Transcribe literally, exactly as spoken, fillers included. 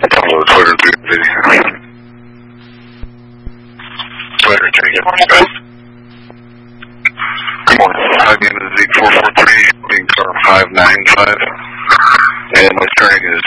Download Twitter through video. Twitter, can you get me back? Good morning. My name is Zeke four four three, being car five nine five, and my turning is